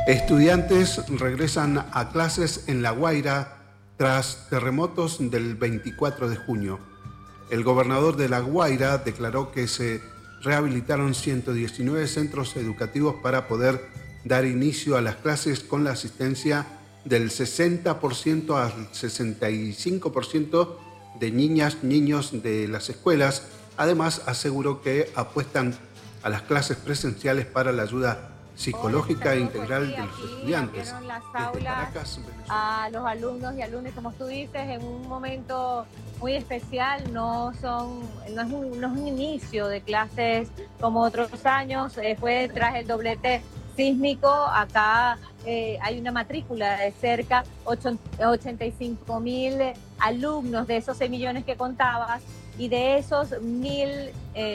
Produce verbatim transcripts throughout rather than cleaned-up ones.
Estudiantes regresan a clases en La Guaira tras terremotos del veinticuatro de junio. El gobernador de La Guaira declaró que se rehabilitaron ciento diecinueve centros educativos para poder dar inicio a las clases con la asistencia del sesenta por ciento al sesenta y cinco por ciento de niñas, niños de las escuelas. Además, aseguró que apuestan a las clases presenciales para la ayuda psicológica e integral de los estudiantes. Abrieron las aulas a los alumnos y alumnas, como tú dices, en un momento muy especial. No son, no es un, no es un inicio de clases como otros años. Eh, fue tras el doblete sísmico. Acá eh, hay una matrícula de cerca ochenta y cinco mil alumnos de esos seis millones que contabas, y de esos mil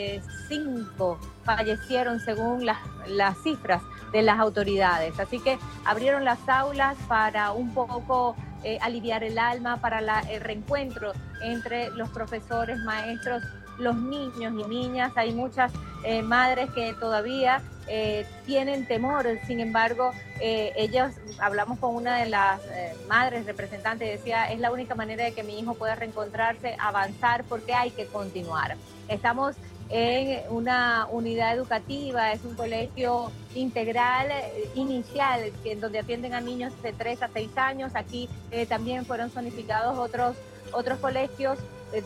cinco fallecieron según las, las cifras de las autoridades. Así que abrieron las aulas para un poco eh, aliviar el alma, para la, el reencuentro entre los profesores, maestros, los niños y niñas. Hay muchas eh, madres que todavía eh, tienen temor. Sin embargo, eh, ellas, hablamos con una de las eh, madres representantes, decía, es la única manera de que mi hijo pueda reencontrarse, avanzar, porque hay que continuar. Estamos en una unidad educativa, es un colegio integral eh, inicial, que, en donde atienden a niños de tres a seis años. Aquí eh, también fueron zonificados otros, otros colegios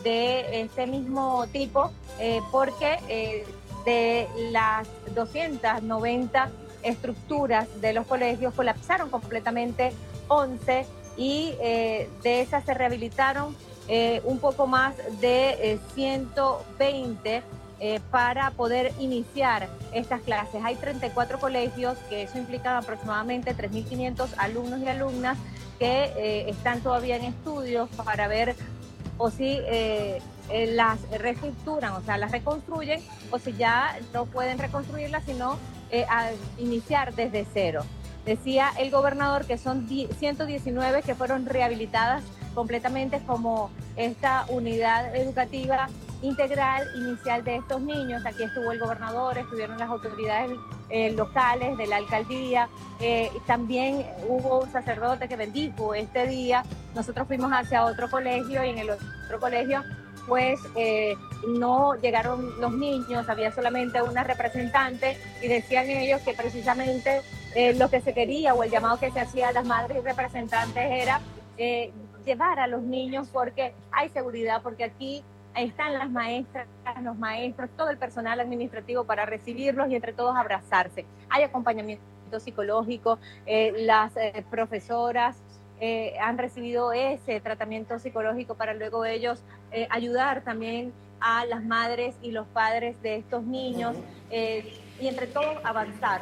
de este mismo tipo, eh, porque eh, de las doscientas noventa estructuras de los colegios colapsaron completamente once, y eh, de esas se rehabilitaron eh, un poco más de eh, ciento veinte eh, para poder iniciar estas clases. Hay treinta y cuatro colegios, que eso implica aproximadamente tres mil quinientos alumnos y alumnas que eh, están todavía en estudios para ver o si eh, eh, las reestructuran, o sea, las reconstruyen, o si ya no pueden reconstruirlas, sino eh, a iniciar desde cero. Decía el gobernador que son ciento diecinueve que fueron rehabilitadas completamente como esta unidad educativa integral inicial de estos niños. Aquí estuvo el gobernador, estuvieron las autoridades eh, locales de la alcaldía, eh, también hubo un sacerdote que bendijo este día. Nosotros fuimos hacia otro colegio, y en el otro colegio pues eh, no llegaron los niños, había solamente una representante, y decían ellos que precisamente eh, lo que se quería, o el llamado que se hacía a las madres y representantes, era eh, llevar a los niños, porque hay seguridad, porque aquí están las maestras, los maestros, todo el personal administrativo para recibirlos y entre todos abrazarse. Hay acompañamiento psicológico, eh, las eh, profesoras eh, han recibido ese tratamiento psicológico para luego ellos eh, ayudar también a las madres y los padres de estos niños eh, y entre todos avanzar.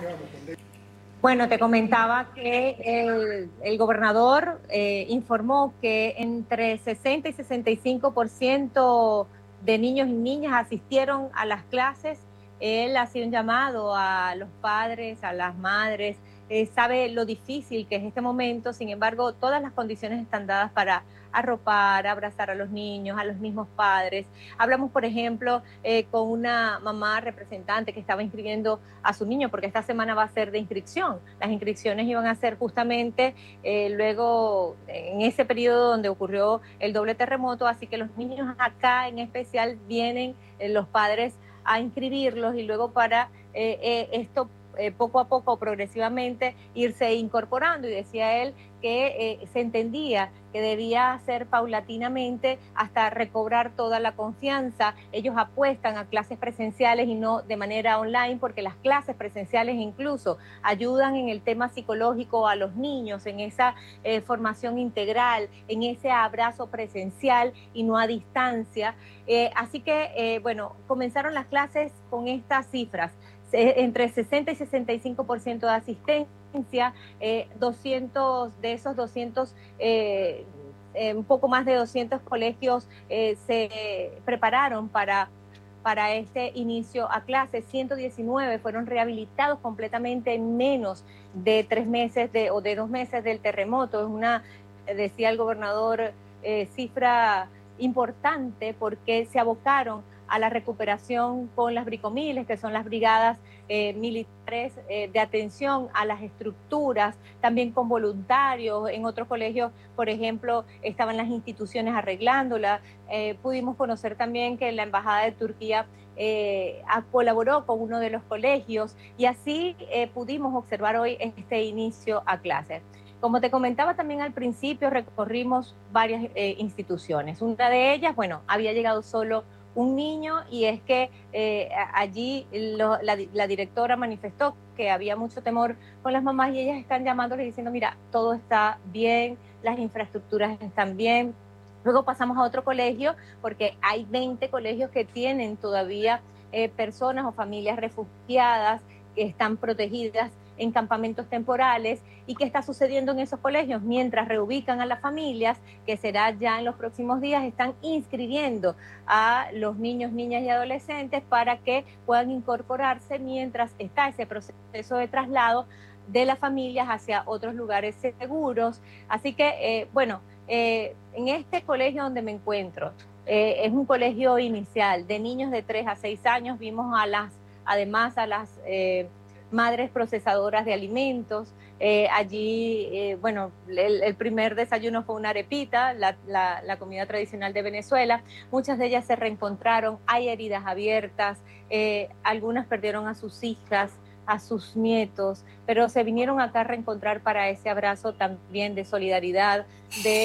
Bueno, te comentaba que el, el gobernador eh, informó que entre sesenta y sesenta y cinco por ciento de niños y niñas asistieron a las clases. Él hacía un llamado a los padres, a las madres, eh, sabe lo difícil que es este momento. Sin embargo, todas las condiciones están dadas para arropar, abrazar a los niños, a los mismos padres. Hablamos, por ejemplo, eh, con una mamá representante que estaba inscribiendo a su niño, porque esta semana va a ser de inscripción. Las inscripciones iban a ser justamente eh, luego en ese periodo donde ocurrió el doble terremoto, así que los niños acá en especial vienen eh, los padres a inscribirlos, y luego para eh, eh, esto eh, poco a poco, progresivamente, irse incorporando. Y decía él que eh, se entendía que debía hacer paulatinamente hasta recobrar toda la confianza. Ellos apuestan a clases presenciales y no de manera online, porque las clases presenciales incluso ayudan en el tema psicológico a los niños, en esa eh, formación integral, en ese abrazo presencial y no a distancia. Eh, así que, eh, bueno, comenzaron las clases con estas cifras. Entre sesenta y sesenta y cinco por ciento de asistencia, eh, doscientos de esos doscientos, eh, eh, un poco más de doscientos colegios eh, se prepararon para, para este inicio a clases. ciento diecinueve fueron rehabilitados completamente en menos de tres meses de, o de dos meses del terremoto. Es una, decía el gobernador, eh, cifra importante, porque se abocaron a la recuperación con las bricomiles, que son las brigadas eh, militares eh, de atención a las estructuras, también con voluntarios. En otros colegios, por ejemplo, estaban las instituciones arreglándola. Eh, pudimos conocer también que la Embajada de Turquía eh, colaboró con uno de los colegios y así eh, pudimos observar hoy este inicio a clases. Como te comentaba también al principio, recorrimos varias eh, instituciones. Una de ellas, bueno, había llegado solo un niño y es que eh, allí lo, la, la directora manifestó que había mucho temor con las mamás y ellas están llamándole diciendo, mira, todo está bien, las infraestructuras están bien. Luego pasamos a otro colegio porque hay veinte colegios que tienen todavía eh, personas o familias refugiadas que están protegidas en campamentos temporales. ¿Y qué está sucediendo en esos colegios? Mientras reubican a las familias, que será ya en los próximos días, están inscribiendo a los niños, niñas y adolescentes para que puedan incorporarse mientras está ese proceso de traslado de las familias hacia otros lugares seguros. Así que, eh, bueno, eh, en este colegio donde me encuentro, eh, es un colegio inicial de niños de tres a seis años, vimos a las, además a las eh, madres procesadoras de alimentos. Eh, allí, eh, bueno, el, el primer desayuno fue una arepita, la, la, la comida tradicional de Venezuela. Muchas de ellas se reencontraron, hay heridas abiertas, eh, algunas perdieron a sus hijas, a sus nietos, pero se vinieron acá a reencontrar para ese abrazo también de solidaridad, de